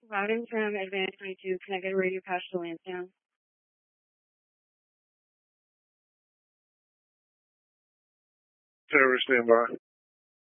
Routing from Advanced 22, can I get a radio patch to Lansdowne? Tower, stand by.